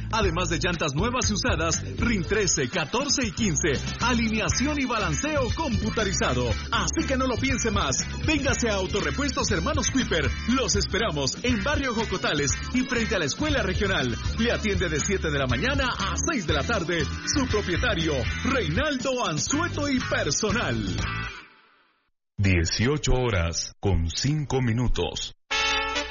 Además de llantas nuevas y usadas, RIN 13, 14 y 15, alineación y balanceo computarizado. Así que no lo piense más. Véngase a Autorepuestos Hermanos Kuiper. Los esperamos en Barrio Jocotales y frente a la Escuela Regional. Le atiende de 7 de la mañana a 6 de la tarde. Su propietario, Reinaldo Anzueto y personal. 18 horas con 5 minutos.